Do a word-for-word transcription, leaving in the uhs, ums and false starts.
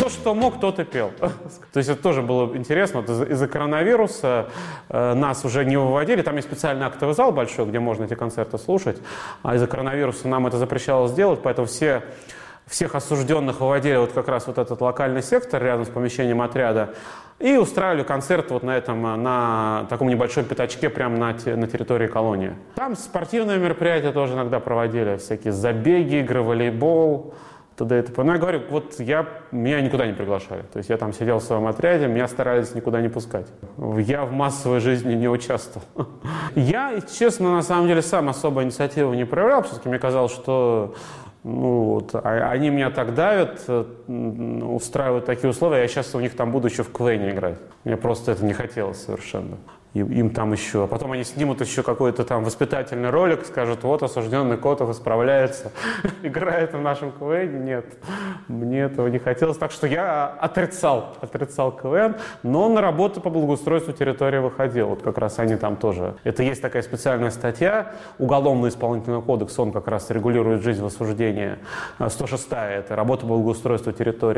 что мог, тот и пел. То есть это тоже было интересно. Вот из- из-за коронавируса э, нас уже не выводили. Там есть специальный актовый зал большой, где можно эти концерты слушать. А из-за коронавируса нам это запрещалось делать, поэтому все, всех осужденных выводили вот как раз вот этот локальный сектор рядом с помещением отряда и устраивали концерт вот на этом, на таком небольшом пятачке прямо на, те- на территории колонии. Там спортивные мероприятия тоже иногда проводили, всякие забеги, игры в волейбол, т.д. и т.п. Но я говорю, вот я, меня никуда не приглашали. То есть я там сидел в своем отряде, меня старались никуда не пускать. Я в массовой жизни не участвовал. Я, честно, на самом деле сам особо инициативу не проявлял. Все-таки мне казалось, что ну, вот, а- они меня так давят, э, м, устраивают такие условия, я сейчас у них там буду еще в КВН играть. Мне просто это не хотелось совершенно. И- Им там еще, а потом они снимут еще какой-то там воспитательный ролик, скажут, вот осужденный Котов исправляется, играет в нашем КВН. Нет, мне этого не хотелось. Так что я отрицал, отрицал КВН, но на работу по благоустройству территории выходил. Вот как раз они там тоже. Это есть такая специальная статья, Уголовно-исполнительный кодекс, он как раз регулирует жизнь в осуждении. сто шестая, это работа по благоустройству территории.